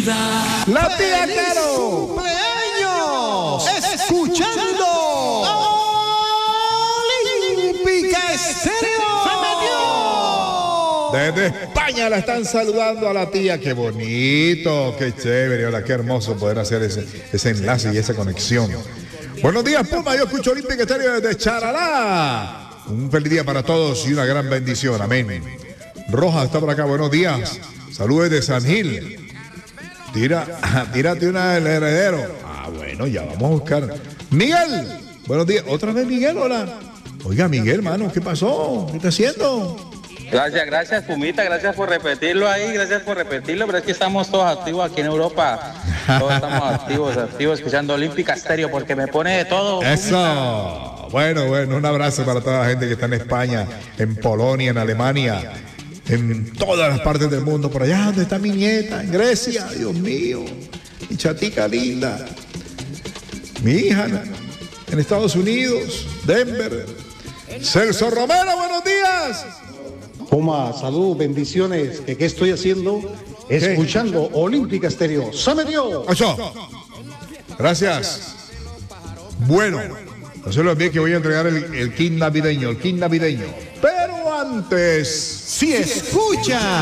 La tía Caro. ¡Cumpleaños! Escuchando Olímpica Estéreo. Desde España la están saludando a la tía. Qué bonito, qué chévere. Hola, qué hermoso poder hacer ese enlace y esa conexión. Buenos días, Puma. Yo escucho Olímpica Estéreo desde Charalá. Un feliz día para todos y una gran bendición. Amén. Roja está por acá. Buenos días. Saludos de San Gil. Tírate una del heredero. Ah, bueno, ya vamos a buscar. Miguel. Buenos días. Otra vez Miguel, hola. Oiga, Miguel, hermano, ¿qué pasó? ¿Qué está haciendo? Gracias, Pumita, gracias por repetirlo ahí, pero es que estamos todos activos aquí en Europa. Todos estamos activos, escuchando Olímpica Estéreo, porque me pone de todo. Eso. Bueno, un abrazo para toda la gente que está en España, en Polonia, en Alemania, en todas las partes del mundo, por allá donde está mi nieta, en Grecia, Dios mío, mi chatica linda, mi hija en Estados Unidos, Denver. Celso Romero, buenos días. Puma, salud, bendiciones. ¿Qué estoy haciendo? Escuchando Olímpica Estéreo. ¡Se metió! Eso. Gracias. Bueno, no se lo olvide que voy a entregar el kit navideño, Pero antes, Si escucha